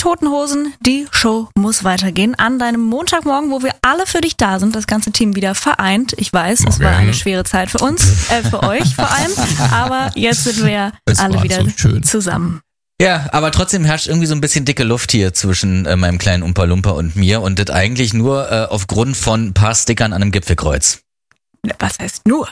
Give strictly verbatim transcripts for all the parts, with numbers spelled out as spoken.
Toten Hosen, die Show muss weitergehen. An deinem Montagmorgen, wo wir alle für dich da sind, das ganze Team wieder vereint. Ich weiß, es war eine schwere Zeit für uns, äh, für euch vor allem, aber jetzt sind wir es alle wieder so zusammen. Ja, aber trotzdem herrscht irgendwie so ein bisschen dicke Luft hier zwischen äh, meinem kleinen Umpa-Lumpa und mir und das eigentlich nur äh, aufgrund von ein paar Stickern an einem Gipfelkreuz. Was heißt nur?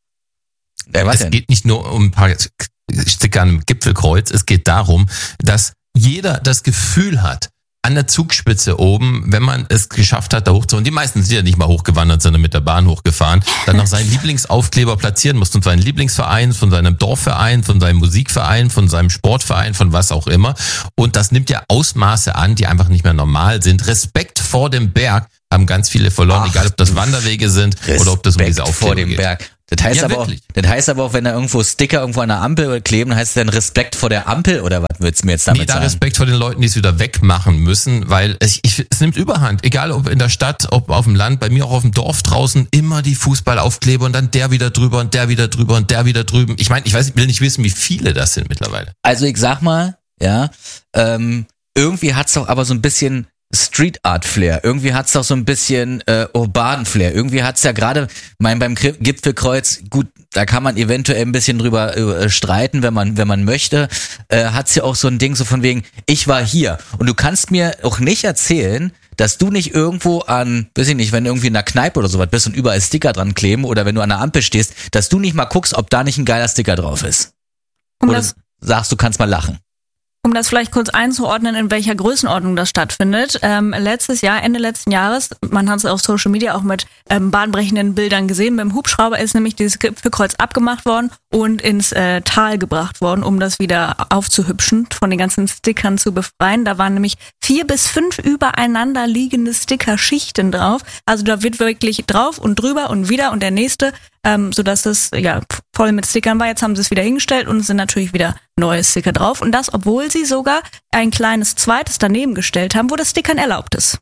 Ja, was es denn? geht nicht nur um ein paar Sticker an einem Gipfelkreuz, es geht darum, dass jeder das Gefühl hat, an der Zugspitze oben, wenn man es geschafft hat, da hochzufahren, die meisten sind ja nicht mal hochgewandert, sondern mit der Bahn hochgefahren, dann noch seinen Lieblingsaufkleber platzieren muss von seinem Lieblingsverein, von seinem Dorfverein, von seinem Musikverein, von seinem Sportverein, von was auch immer. Und das nimmt ja Ausmaße an, die einfach nicht mehr normal sind. Respekt vor dem Berg haben ganz viele verloren, Ach, egal ob das Wanderwege sind Respekt oder ob das um diese Aufkleber vor dem geht. Berg. Das heißt, Ja, aber auch, wirklich. das heißt aber auch, wenn da irgendwo Sticker irgendwo an der Ampel kleben, heißt es dann Respekt vor der Ampel oder was willst du mir jetzt damit Nee, da sagen? Respekt vor den Leuten, die es wieder wegmachen müssen, weil es, ich, es nimmt Überhand. Egal ob in der Stadt, ob auf dem Land, bei mir auch auf dem Dorf draußen, immer die Fußballaufkleber und dann der wieder drüber und der wieder drüber und der wieder drüben. Ich meine, ich weiß, ich will nicht wissen, wie viele das sind mittlerweile. Also ich sag mal, ja, ähm, irgendwie hat's doch aber so ein bisschen Street Art Flair. Irgendwie hat's doch so ein bisschen äh, urbanen Flair. Irgendwie hat's ja gerade mein beim Kri- Gipfelkreuz, gut, da kann man eventuell ein bisschen drüber äh, streiten, wenn man wenn man möchte. Äh, hat's ja auch so ein Ding so von wegen, ich war hier und du kannst mir auch nicht erzählen, dass du nicht irgendwo an, weiß ich nicht, wenn du irgendwie in einer Kneipe oder sowas bist und überall Sticker dran kleben oder wenn du an der Ampel stehst, dass du nicht mal guckst, ob da nicht ein geiler Sticker drauf ist. Um Oder das sagst, du kannst mal lachen. Um das vielleicht kurz einzuordnen, in welcher Größenordnung das stattfindet. Ähm, letztes Jahr, Ende letzten Jahres, man hat es auf Social Media auch mit ähm, bahnbrechenden Bildern gesehen, mit dem Hubschrauber ist nämlich dieses Gipfelkreuz abgemacht worden und ins äh, Tal gebracht worden, um das wieder aufzuhübschen, von den ganzen Stickern zu befreien. Da waren nämlich vier bis fünf übereinander liegende Sticker-Schichten drauf. Also da wird wirklich drauf und drüber und wieder und der nächste, ähm, sodass das ja voll mit Stickern war. Jetzt haben sie es wieder hingestellt und es sind natürlich wieder neue Sticker drauf. Und das, obwohl sie sogar ein kleines zweites daneben gestellt haben, wo das Stickern erlaubt ist.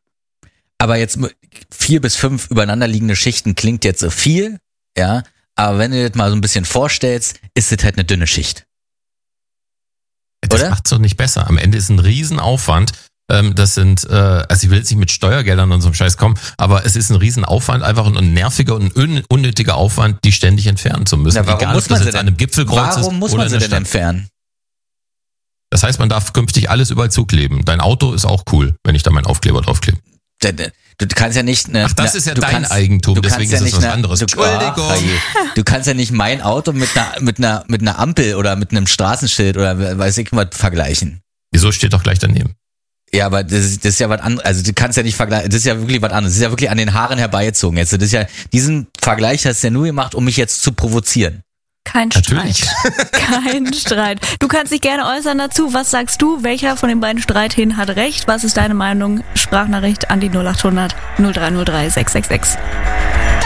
Aber jetzt vier bis fünf übereinander liegende Schichten klingt jetzt so viel, ja. Aber wenn du dir das mal so ein bisschen vorstellst, ist das halt eine dünne Schicht. Das Oder? macht's doch nicht besser. Am Ende ist ein Riesenaufwand. Ähm, das sind, äh, also ich will jetzt nicht mit Steuergeldern und so einem Scheiß kommen, aber es ist ein Riesenaufwand, einfach ein nerviger und un- unnötiger Aufwand, die ständig entfernen zu müssen. Na, warum Egal, muss ob man das sie jetzt denn, an einem Gipfelkreuz ist warum muss oder man in sie der denn Stadt. entfernen? Das heißt, man darf künftig alles überall zukleben. Dein Auto ist auch cool, wenn ich da meinen Aufkleber draufklebe. Du kannst ja nicht eine, Ach, das ist ja du dein kannst, Eigentum, du deswegen kannst ja ist nicht das was eine, anderes. Du, Entschuldigung. ach, je. Du kannst ja nicht mein Auto mit einer, mit einer, mit einer Ampel oder mit einem Straßenschild oder weiß ich was vergleichen. Wieso steht doch gleich daneben? Ja, aber das ist, das ist ja was anderes. Also du kannst ja nicht vergleichen. Das ist ja wirklich was anderes. Das ist ja wirklich an den Haaren herbeigezogen. Jetzt, das ist ja, diesen Vergleich hast du ja nur gemacht, um mich jetzt zu provozieren. Kein Natürlich. Streit. Kein Streit. Du kannst dich gerne äußern dazu. Was sagst du? Welcher von den beiden Streithähnen hat recht? Was ist deine Meinung? Sprachnachricht an die null acht hundert null drei null drei sechs sechs sechs.